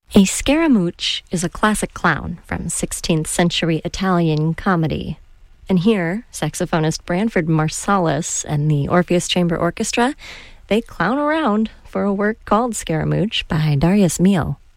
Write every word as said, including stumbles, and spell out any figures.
A Scaramouche is a classic clown from sixteenth century Italian comedy. And here, saxophonist Branford Marsalis and the Orpheus Chamber Orchestra, they clown around for a work called Scaramouche by Darius Milhaud.